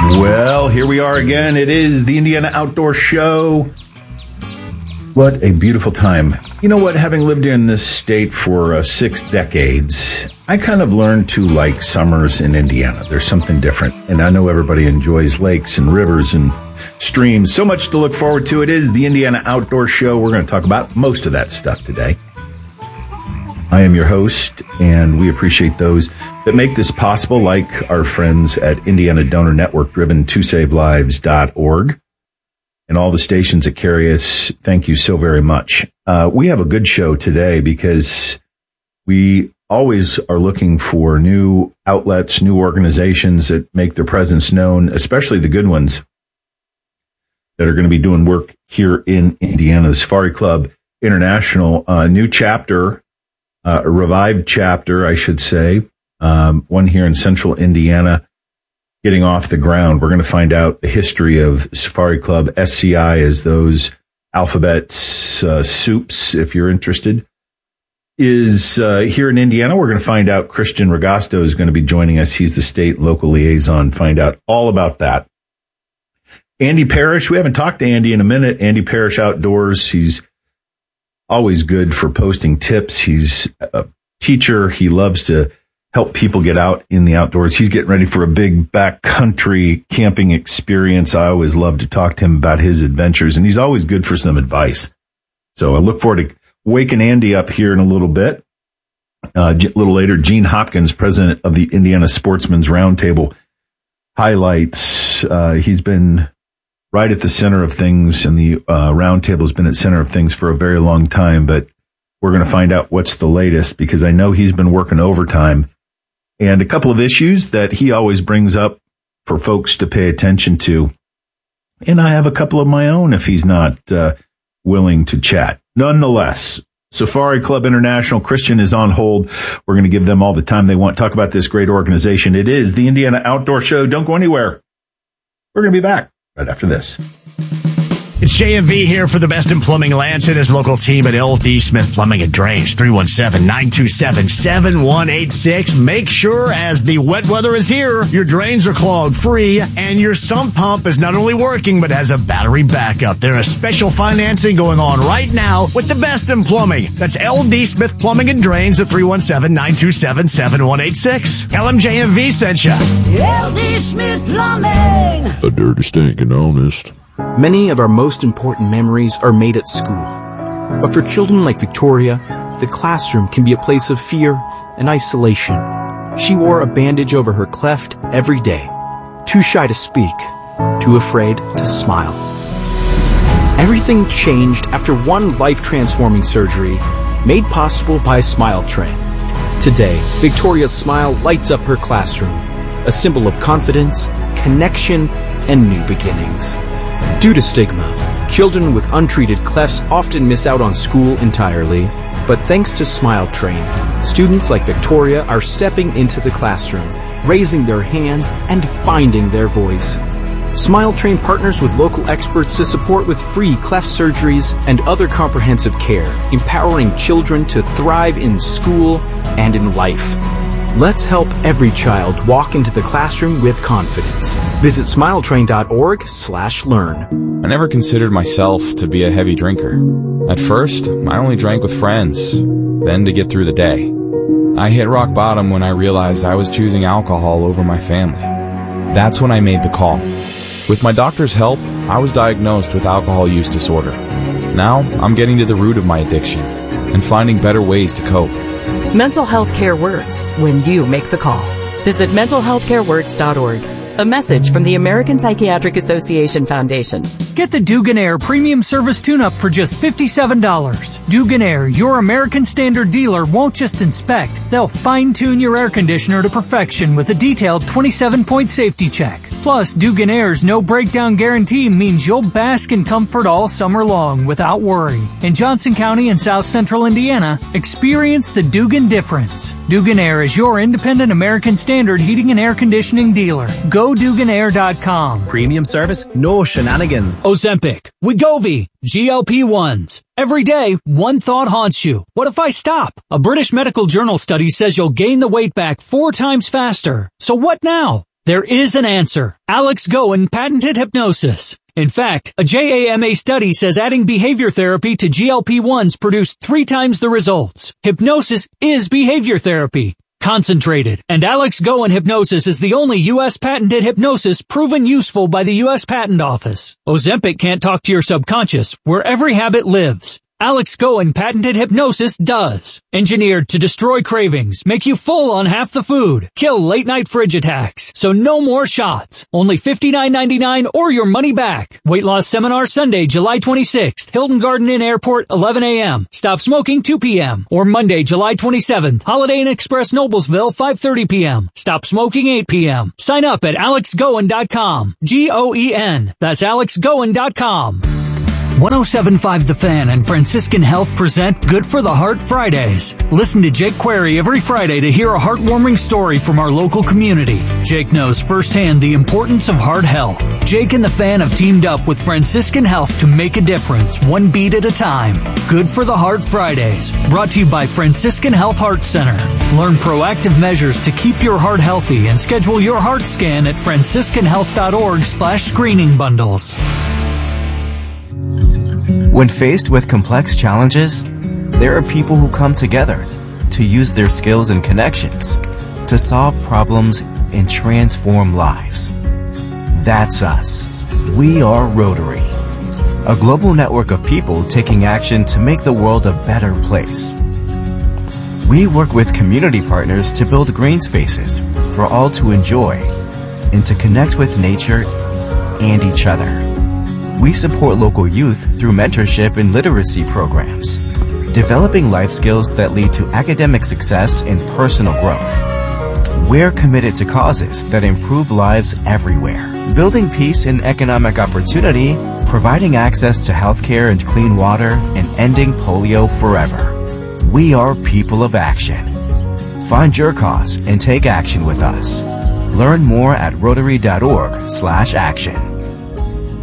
Well, here we are again. It is the Indiana Outdoor Show. What a beautiful time. You know what? Having lived in this state for 6 decades, I kind of learned to like summers in Indiana. There's something different. And I know everybody enjoys lakes and rivers and streams. So much to look forward to. It is the Indiana Outdoor Show. We're going to talk about most of that stuff today. I am your host, and we appreciate those that make this possible, like our friends at Indiana Donor Network, driven tosavelives.org, and all the stations that carry us. Thank you so very much. We have a good show today because we always are looking for new outlets, new organizations that make their presence known, especially the good ones that are going to be doing work here in Indiana. The Safari Club International, new chapter, a revived chapter, I should say, one here in central Indiana, getting off the ground. We're going to find out the history of Safari Club, SCI, as those alphabet soups, if you're interested, is here in Indiana. We're going to find out Christian Ragasto is going to be joining us. He's the state local liaison. Find out all about that. Andy Parrish, we haven't talked to Andy in a minute. Andy Parrish Outdoors, he's always good for posting tips. He's a teacher. He loves to help people get out in the outdoors. He's getting ready for a big backcountry camping experience. I always love to talk to him about his adventures, and he's always good for some advice. So I look forward to waking Andy up here in a little bit. A little later, Gene Hopkins, president of the Indiana Sportsman's Roundtable, highlights. He's been right at the center of things, and the roundtable has been at the center of things for a very long time, but we're going to find out what's the latest, because I know he's been working overtime, and a couple of issues that he always brings up for folks to pay attention to. And I have a couple of my own if he's not willing to chat. Nonetheless, Safari Club International, Christian is on hold. We're going to give them all the time they want. Talk about this great organization. It is the Indiana Outdoor Show. Don't go anywhere. We're going to be back right after this. It's JMV here for the best in plumbing. Lance and his local team at LD Smith Plumbing and Drains, 317-927-7186. Make sure, as the wet weather is here, your drains are clogged free and your sump pump is not only working but has a battery backup. There is special financing going on right now with the best in plumbing. That's LD Smith Plumbing and Drains at 317-927-7186. LMJMV sent you. LD Smith Plumbing. A dirty, stinking honest. Many of our most important memories are made at school. But for children like Victoria, the classroom can be a place of fear and isolation. She wore a bandage over her cleft every day, too shy to speak, too afraid to smile. Everything changed after one life-transforming surgery made possible by Smile Train. Today, Victoria's smile lights up her classroom, a symbol of confidence, connection, and new beginnings. Due to stigma, children with untreated clefts often miss out on school entirely, but thanks to Smile Train, students like Victoria are stepping into the classroom, raising their hands, and finding their voice. Smile Train partners with local experts to support with free cleft surgeries and other comprehensive care, empowering children to thrive in school and in life. Let's help every child walk into the classroom with confidence. Visit smiletrain.org/learn. I never considered myself to be a heavy drinker. At first, I only drank with friends, then to get through the day. I hit rock bottom when I realized I was choosing alcohol over my family. That's when I made the call. With my doctor's help, I was diagnosed with alcohol use disorder. Now, I'm getting to the root of my addiction and finding better ways to cope. Mental health care works when you make the call. Visit mentalhealthcareworks.org. A message from the American Psychiatric Association Foundation. Get the Dugan Air Premium Service Tune-Up for just $57. Dugan Air, your American Standard dealer, won't just inspect. They'll fine-tune your air conditioner to perfection with a detailed 27-point safety check. Plus, Dugan Air's no-breakdown guarantee means you'll bask in comfort all summer long without worry. In Johnson County and South Central Indiana, experience the Dugan difference. Dugan Air is your independent American Standard heating and air conditioning dealer. Go DuganAir.com. Premium service, no shenanigans. Ozempic, Wegovy, GLP-1s. Every day, one thought haunts you. What if I stop? A British medical journal study says you'll gain the weight back 4 times faster. So what now? There is an answer. Alex Goen patented hypnosis. In fact, a JAMA study says adding behavior therapy to GLP-1s produced 3 times the results. Hypnosis is behavior therapy. Concentrated. And Alex Goen Hypnosis is the only U.S. patented hypnosis proven useful by the U.S. Patent Office. Ozempic can't talk to your subconscious, where every habit lives. Alex Goen patented hypnosis does. Engineered to destroy cravings, make you full on half the food, kill late-night fridge attacks. So no more shots. Only $59.99 or your money back. Weight loss seminar Sunday, July 26th. Hilton Garden Inn Airport, 11 a.m. Stop smoking, 2 p.m. Or Monday, July 27th. Holiday Inn Express Noblesville, 5:30 p.m. Stop smoking, 8 p.m. Sign up at alexgoen.com. Goen. That's alexgoen.com. 107.5 The Fan and Franciscan Health present Good for the Heart Fridays. Listen to Jake Query every Friday to hear a heartwarming story from our local community. Jake knows firsthand the importance of heart health. Jake and The Fan have teamed up with Franciscan Health to make a difference, one beat at a time. Good for the Heart Fridays, brought to you by Franciscan Health Heart Center. Learn proactive measures to keep your heart healthy and schedule your heart scan at franciscanhealth.org/screening bundles. When faced with complex challenges, there are people who come together to use their skills and connections to solve problems and transform lives. That's us. We are Rotary, a global network of people taking action to make the world a better place. We work with community partners to build green spaces for all to enjoy and to connect with nature and each other. We support local youth through mentorship and literacy programs, developing life skills that lead to academic success and personal growth. We're committed to causes that improve lives everywhere, building peace and economic opportunity, providing access to healthcare and clean water, and ending polio forever. We are people of action. Find your cause and take action with us. Learn more at rotary.org/action.